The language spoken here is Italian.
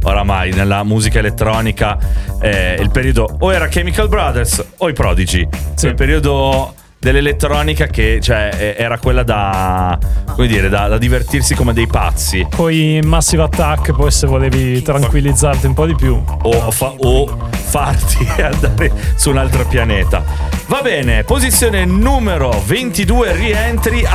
oramai nella musica elettronica il periodo o era Chemical Brothers o i Prodigy. Sì. Il periodo dell'elettronica che era quella da divertirsi come dei pazzi. Poi Massive Attack, poi se volevi tranquillizzarti un po' di più. O farti andare su un altro pianeta. Va bene, posizione numero 22, rientri